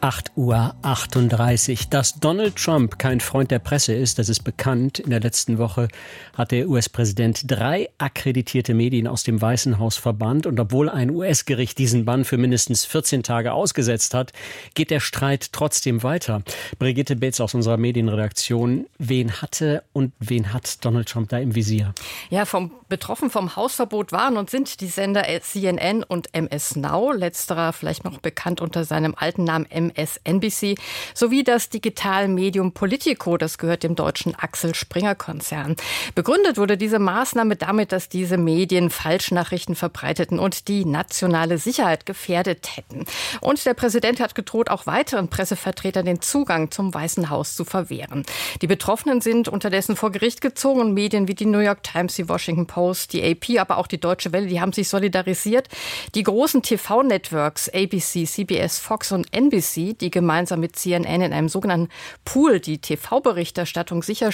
8:38 Uhr. Dass Donald Trump kein Freund der Presse ist, das ist bekannt. In der letzten Woche hat der US-Präsident 3 akkreditierte Medien aus dem Weißen Haus verbannt. Und obwohl ein US-Gericht diesen Bann für mindestens 14 Tage ausgesetzt hat, geht der Streit trotzdem weiter. Brigitte Beetz aus unserer Medienredaktion. Wen hat Donald Trump da im Visier? Ja, betroffen vom Hausverbot waren und sind die Sender CNN und MS Now, letzterer vielleicht noch bekannt unter seinem alten Namen MSNBC, sowie das Digitalmedium Politico, das gehört dem deutschen Axel Springer Konzern. Begründet wurde diese Maßnahme damit, dass diese Medien Falschnachrichten verbreiteten und die nationale Sicherheit gefährdet hätten. Und der Präsident hat gedroht, auch weiteren Pressevertretern den Zugang zum Weißen Haus zu verwehren. Die Betroffenen sind unterdessen vor Gericht gezogen und Medien wie die New York Times, die Washington Post, die AP, aber auch die Deutsche Welle, die haben sich solidarisiert. Die großen TV-Networks ABC, CBS, Fox und NBC, die gemeinsam mit CNN in einem sogenannten Pool die TV-Berichterstattung sicherstellen,